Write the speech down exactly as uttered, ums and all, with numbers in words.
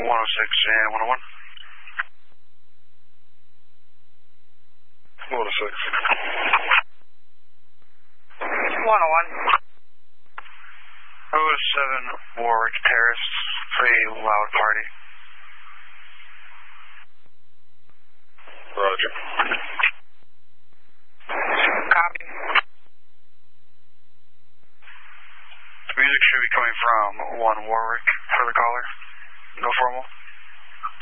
one oh six and one oh one. one oh six. one oh one. oh seven Warwick Terrace, pretty loud party. Roger. Copy. The music should be coming from one Warwick for the caller. No formal.